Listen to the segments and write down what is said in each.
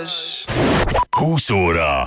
20 óra.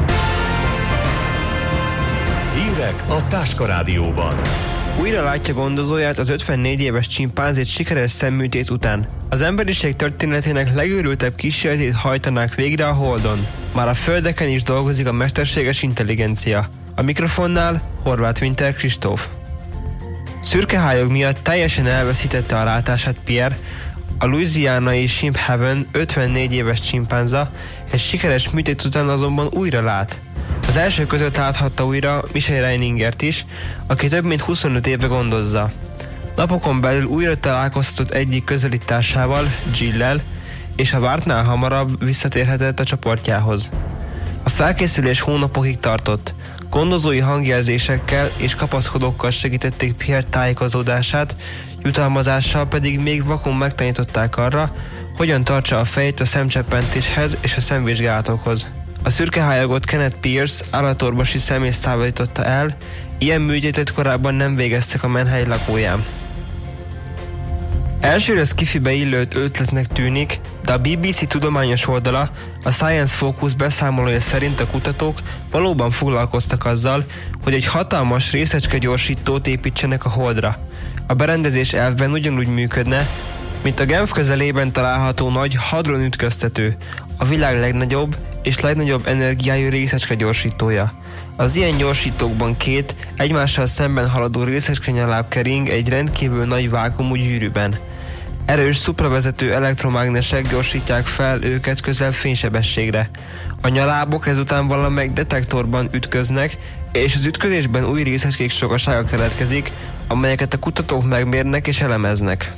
Hírek a Táska Rádióban. Újra látja gondozóját az 54 éves csimpánzét sikeres szemműtét után. Az emberiség történetének legőrültebb kísérletét hajtanák végre a Holdon. Már a földeken is dolgozik a mesterséges intelligencia. A mikrofonnál Horváth Winter Kristóf. Szürkehályog miatt teljesen elveszítette a látását Pierre, a louisianai Shimp Haven 54 éves csimpánza, egy sikeres műtét után azonban újra lát. Az első között láthatta újra Michel Reiningert is, aki több mint 25 éve gondozza. Napokon belül újra találkoztatott egyik közelításával, Jill-lel, és a vártnál hamarabb visszatérhetett a csoportjához. A felkészülés hónapokig tartott. Gondozói hangjelzésekkel és kapaszkodókkal segítették Pierre tájékozódását, jutalmazással pedig még vakon megtanították arra, hogyan tartsa a fejét a szemcseppentéshez és a szemvizsgálatokhoz. A szürkehályogott Kenneth Pierce állatorvosi szemész távolította el, ilyen műtétet korábban nem végeztek a Manhely lakóján. Elsőre skifibe illő ötletnek tűnik, de a BBC tudományos oldala, a Science Focus beszámolója szerint a kutatók valóban foglalkoztak azzal, hogy egy hatalmas részecskegyorsítót építsenek a Holdra. A berendezés elvben ugyanúgy működne, mint a Genf közelében található nagy hadron ütköztető, a világ legnagyobb és legnagyobb energiájú részecskegyorsítója. Az ilyen gyorsítókban két egymással szemben haladó részecskenyaláb kering egy rendkívül nagy vákuumú gyűrűben. Erős szupravezető elektromágnesek gyorsítják fel őket közel fénysebességre. A nyalábok ezután valamelyik detektorban ütköznek, és az ütközésben új részecskék sokasága keletkezik, amelyeket a kutatók megmérnek és elemeznek.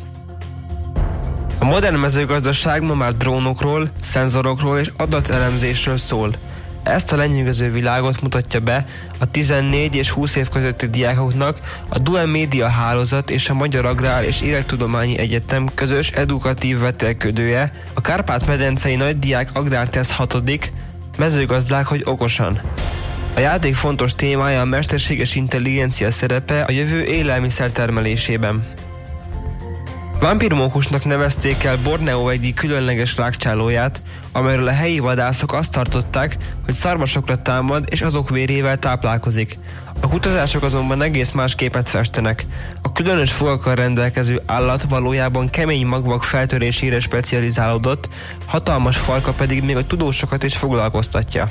A modern mezőgazdaság ma már drónokról, szenzorokról és adatelemzésről szól. Ezt a lenyűgöző világot mutatja be a 14 és 20 év közötti diákoknak a Dual Media Hálózat és a Magyar Agrár és Élettudományi Egyetem közös edukatív vetélkedője, a Kárpát-medencei Nagydiák Agrárteszt 6. Mezőgazdák, hogy okosan. A játék fontos témája a mesterséges intelligencia szerepe a jövő élelmiszer termelésében. Vámpírmókusnak nevezték el Borneo egyik különleges rágcsálóját, amelyről a helyi vadászok azt tartották, hogy szarvasokra támad és azok vérével táplálkozik. A kutatások azonban egész más képet festenek. A különös fogakkal rendelkező állat valójában kemény magvak feltörésére specializálódott, hatalmas farka pedig még a tudósokat is foglalkoztatja.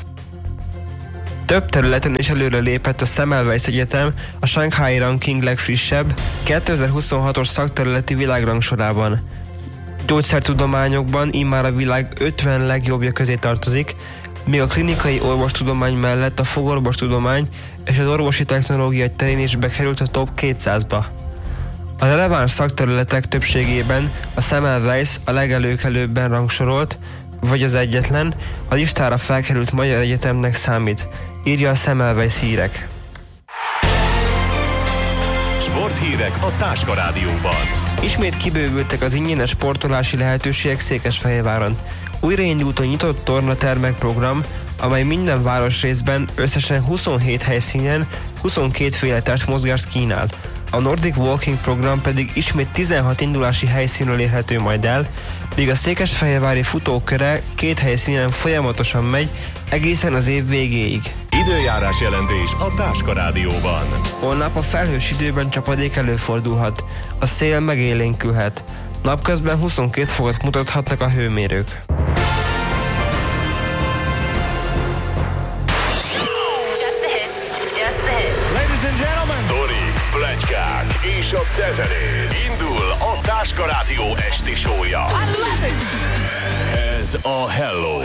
Több területen is előre lépett a Semmelweis Egyetem a Shanghai Ranking legfrissebb 2026-os szakterületi világrangsorában. Gyógyszertudományokban immár a világ 50 legjobbja közé tartozik, míg a klinikai orvostudomány mellett a fogorvostudomány és az orvosi technológia terén is bekerült a top 200-ba. A releváns szakterületek többségében a Semmelweis a legelőkelőbben rangsorolt, vagy az egyetlen, a listára felkerült magyar egyetemnek számít, írja a Semmelweis Hírek. Sporthírek a Táska Rádióban. Ismét kibővültek az ingyenes sportolási lehetőségek Székesfehérváron. Újraindult a nyitott tornatermek program, amely minden városrészben összesen 27 helyszínen 22 féle testmozgást kínál. A Nordic Walking program pedig ismét 16 indulási helyszínről érhető majd el, míg a székesfehérvári futóköre 2 helyszínen folyamatosan megy egészen az év végéig. Időjárás jelentés a Táska Rádióban. Holnap a felhős időben csapadék előfordulhat, a szél megélénkülhet. Napközben 22 fokot mutathatnak a hőmérők. Pletykák és a tezenés. Indul a Táska Rádió esti show-ja. Ez a Hello.